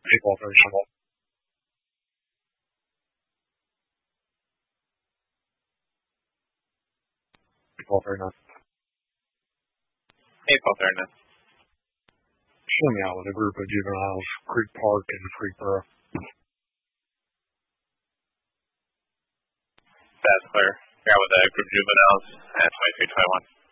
Hey, Paul Ferdinand. Hey, Paul Ferdinand. Hey, Paul Ferdinand. Show me out with a group of juveniles, Creek Park and Creekboro. That's clear. Here with a group of juveniles at 2321.